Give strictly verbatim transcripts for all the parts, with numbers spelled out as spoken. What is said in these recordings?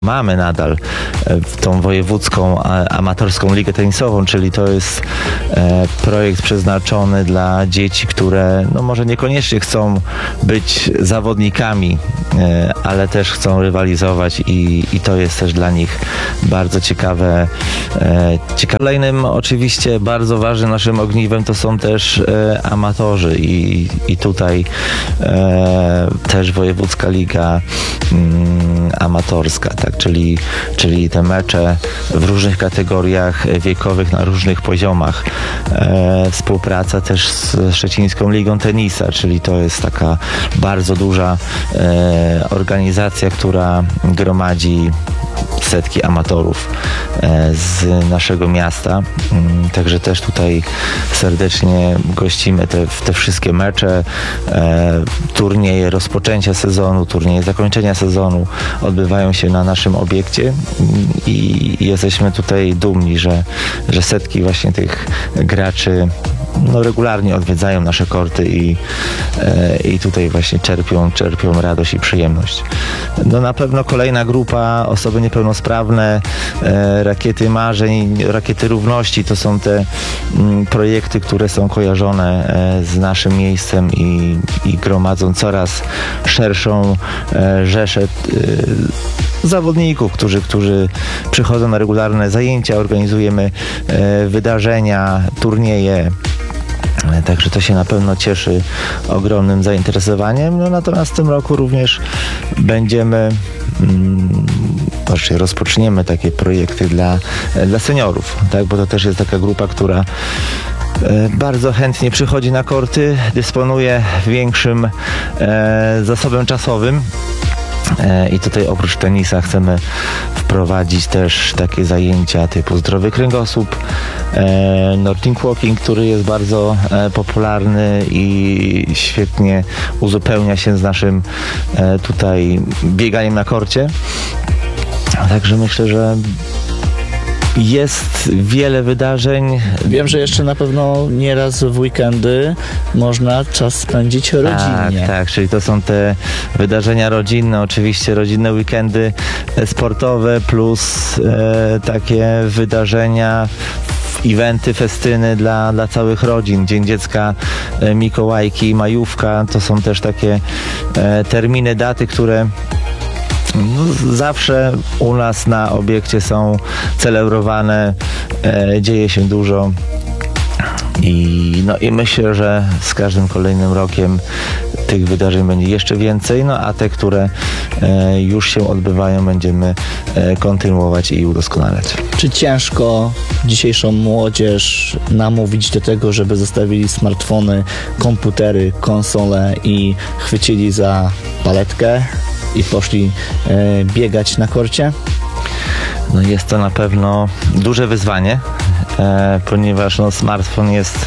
Mamy nadal tą wojewódzką amatorską ligę tenisową, czyli to jest projekt przeznaczony dla dzieci, które no może niekoniecznie chcą być zawodnikami, ale też chcą rywalizować i, i to jest też dla nich bardzo ciekawe. ciekawe. Kolejnym oczywiście bardzo ważnym naszym ogniwem to są też amatorzy i, i tutaj też wojewódzka liga amatorska, tak? Czyli, czyli te mecze w różnych kategoriach wiekowych, na różnych poziomach. E, współpraca też z Szczecińską Ligą Tenisa, czyli to jest taka bardzo duża e, organizacja, która gromadzi setki amatorów e, z naszego miasta. Mm, także też tutaj serdecznie gościmy te, te wszystkie mecze, e, turnieje rozpoczęcia sezonu, turnieje zakończenia sezonu odbywają się na naszym obiekcie i jesteśmy tutaj dumni, że, że setki właśnie tych graczy no, regularnie odwiedzają nasze korty i, e, i tutaj właśnie czerpią, czerpią radość i przyjemność. No na pewno kolejna grupa, osoby niepełnosprawne, e, rakiety marzeń, rakiety równości, to są te m, projekty, które są kojarzone e, z naszym miejscem i, i gromadzą coraz szerszą e, rzeszę e, zawodników, którzy, którzy przychodzą na regularne zajęcia, organizujemy e, wydarzenia, turnieje. Także to się na pewno cieszy ogromnym zainteresowaniem. No, natomiast w tym roku również będziemy, mm, znaczy rozpoczniemy takie projekty dla, dla seniorów, tak? Bo to też jest taka grupa, która e, bardzo chętnie przychodzi na korty, dysponuje większym e, zasobem czasowym. I tutaj oprócz tenisa chcemy wprowadzić też takie zajęcia typu zdrowy kręgosłup, Nordic Walking, który jest bardzo popularny i świetnie uzupełnia się z naszym tutaj bieganiem na korcie. Także myślę, że jest wiele wydarzeń. Wiem, że jeszcze na pewno nieraz w weekendy można czas spędzić rodzinnie. Tak, tak, czyli to są te wydarzenia rodzinne, oczywiście rodzinne weekendy sportowe plus e, takie wydarzenia, eventy, festyny dla, dla całych rodzin. Dzień Dziecka, e, Mikołajki, Majówka, to są też takie e, terminy, daty, które no, zawsze u nas na obiekcie są celebrowane, e, dzieje się dużo i, no, i myślę, że z każdym kolejnym rokiem tych wydarzeń będzie jeszcze więcej, no a te, które e, już się odbywają, będziemy e, kontynuować i udoskonalać. Czy ciężko dzisiejszą młodzież namówić do tego, żeby zostawili smartfony, komputery, konsole i chwycili za paletkę i poszli e, biegać na korcie? No jest to na pewno duże wyzwanie, e, ponieważ no, smartfon jest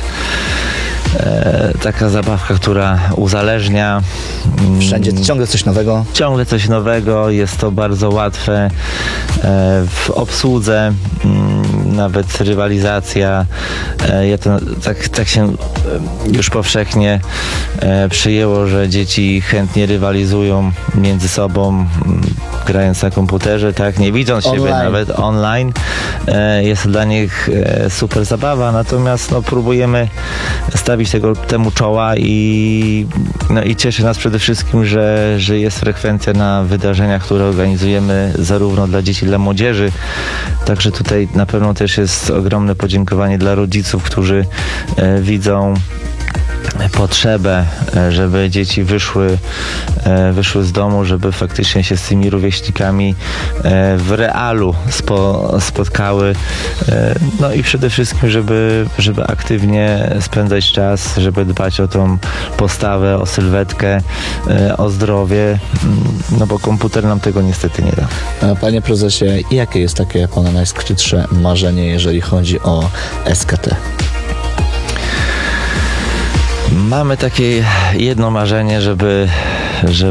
e, taka zabawka, która uzależnia. Wszędzie ciągle coś nowego. Ciągle coś nowego, jest to bardzo łatwe e, w obsłudze, m, nawet rywalizacja. E, ja to, tak, tak się już powszechnie e, przyjęło, że dzieci chętnie rywalizują między sobą, m, grając na komputerze, tak, nie widząc online. siebie nawet online. E, jest to dla nich e, super zabawa, natomiast no, próbujemy stawić tego, temu czoła i, no, i cieszy nas przede wszystkim, że, że jest frekwencja na wydarzeniach, które organizujemy zarówno dla dzieci, dla młodzieży. Także tutaj na pewno też jest ogromne podziękowanie dla rodziców, którzy e, widzą potrzebę, żeby dzieci wyszły, wyszły z domu, żeby faktycznie się z tymi rówieśnikami w realu spo, spotkały. No i przede wszystkim, żeby, żeby aktywnie spędzać czas, żeby dbać o tą postawę, o sylwetkę, o zdrowie, no bo komputer nam tego niestety nie da. Panie prezesie, jakie jest takie pana najskrytsze marzenie, jeżeli chodzi o S K T? Mamy takie jedno marzenie, żeby, żeby